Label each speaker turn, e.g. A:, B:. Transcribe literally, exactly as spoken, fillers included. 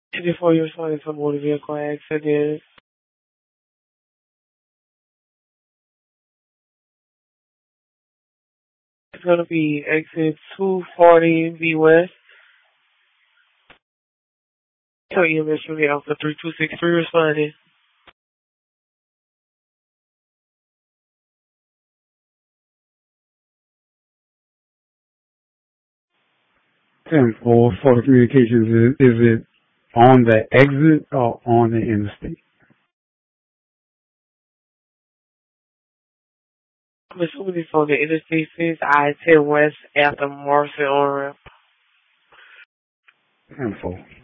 A: Before you responding to a motor vehicle accident, it's going to be exit two forty V West. Tell you, Miss Unit Alpha three two six three responding.
B: ten four for the communications, is, is it on the exit or on the interstate?
A: I'm assuming it's on the Interstate six, I ten West after Morrison on ramp.
B: ten four.